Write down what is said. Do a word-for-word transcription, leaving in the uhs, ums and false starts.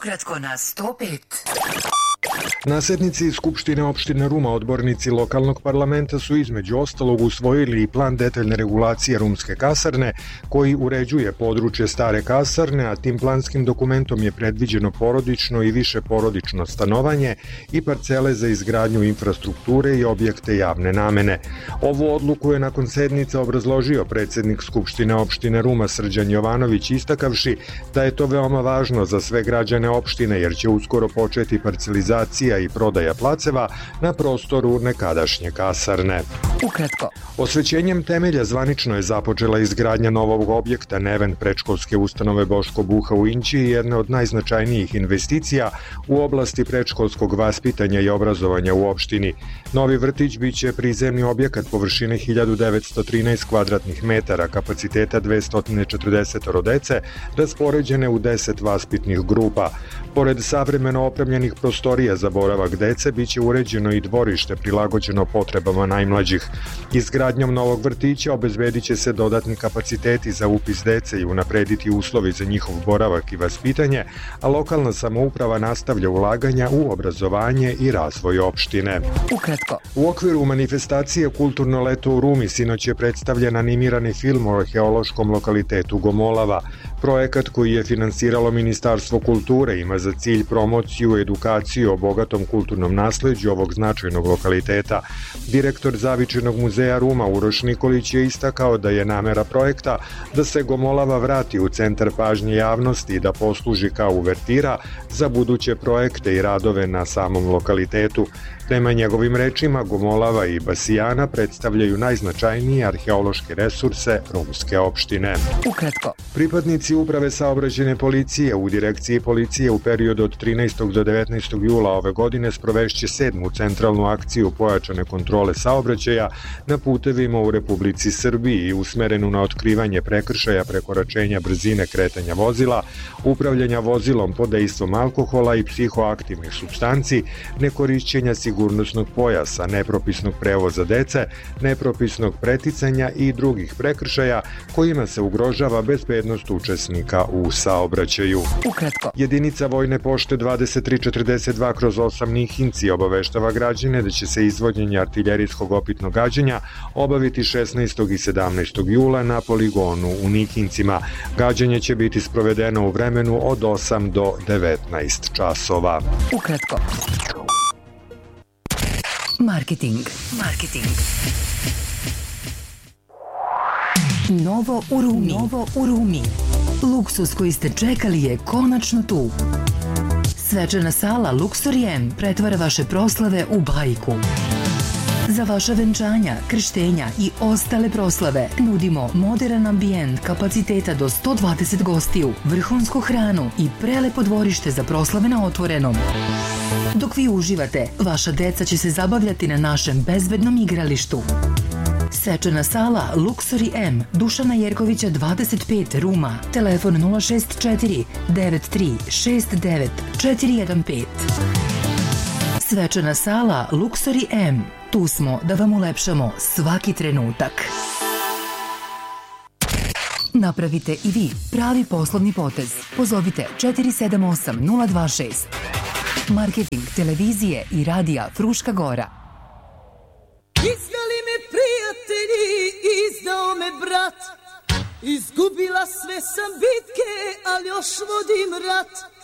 Ukratko na sto pet. Na sednici Skupštine opštine Ruma odbornici lokalnog parlamenta su između ostalog usvojili i plan detaljne regulacije rumske kasarne koji uređuje područje stare kasarne, a tim planskim dokumentom je predviđeno porodično i više porodično stanovanje i parcele za izgradnju infrastrukture i objekte javne namene. Ovu odluku je nakon sednice obrazložio predsednik Skupštine opštine Ruma Srđan Jovanović, istakavši da je to veoma važno za sve građane opštine jer će uskoro početi parcelizacija i prodaja placeva na prostoru nekadašnje kasarne. Ukratko. Osvećenjem temelja zvanično je započela izgradnja novog objekta Neven predškolske ustanove Boško Buha u Inđiji, jedna od najznačajnijih investicija u oblasti predškolskog vaspitanja i obrazovanja u opštini. Novi vrtić biće prizemni objekat površine hiljadu devetsto trinaest kvadratnih metara, kapaciteta dvesta četrdeset dece, raspoređene u deset vaspitnih grupa. Pored savremeno opremljenih prostorija za boravak dece, biće uređeno i dvorište prilagođeno potrebama najmlađih. Izgradnjom novog vrtića obezbedit će se dodatni kapaciteti za upis dece i unaprediti uslovi za njihov boravak i vaspitanje, a lokalna samouprava nastavlja ulaganja u obrazovanje i razvoj opštine. Ukratko. U okviru manifestacije Kulturno leto u Rumi sinoć je predstavljen animirani film o arheološkom lokalitetu Gomolava. Projekat koji je finansiralo Ministarstvo kulture ima za cilj promociju i edukaciju o bogatom kulturnom nasleđu ovog značajnog lokaliteta. Direktor Zavičajnog muzeja Ruma Uroš Nikolić je istakao da je namera projekta da se Gomolava vrati u centar pažnje javnosti i da posluži kao uvertira za buduće projekte i radove na samom lokalitetu. Prema njegovim rečima, Gomolava i Basijana predstavljaju najznačajnije arheološke resurse rumske opštine. Ukratko. Pripadnici Uprave saobraćajne policije u Direkciji policije u periodu od trinaestog do devetnaestog jula ove godine sprovešće sedmu centralnu akciju pojačane kontrole saobraćaja na putevima u Republici Srbiji i usmerenu na otkrivanje prekršaja prekoračenja brzine kretanja vozila, upravljanja vozilom pod dejstvom alkohola i psihoaktivnih supstanci, nekorišćenja sigurnosnog pojasa, nepropisnog prevoza dece, nepropisnog preticanja i drugih prekršaja kojima se ugrožava bezbednost učesnika u saobraćaju. Ukratko. Jedinica Vojne pošte dvadeset tri četrdeset dva kroz osam Nihinci obaveštava građane da će se izvođenje artiljerijskog opitnog gađanja obaviti šesnaestog i sedamnaestog jula na poligonu u Nihincima. Gađanje će biti sprovedeno u vremenu od osam do devetnaest časova. Ukratko. Marketing. Marketing. Novo u Rumi. Novo u Rumi. Luksus koji ste čekali je konačno tu. Svečana sala Luxury M pretvara vaše proslave u bajku. Za vaša venčanja, krštenja i ostale proslave nudimo modern ambijent kapaciteta do sto dvadeset gostiju, vrhunsku hranu i prelepo dvorište za proslave na otvorenom. Dok vi uživate, vaša deca će se zabavljati na našem bezbednom igralištu. Svečana sala Luxury M, Dušana Jerkovića dvadeset pet, Ruma. Telefon nula šest četiri devet tri šest devet četiri jedan pet. Svečana sala Luxury M. Tu smo da vam ulepšamo svaki trenutak. Napravite i vi pravi poslovni potez. Pozovite četiri sedam osam nula dva šest. Marketing televizije i radija Fruška Gora. Izdali me prijatelji, izdao me brat. Izgubila sve sam bitke, ali još vodim rat.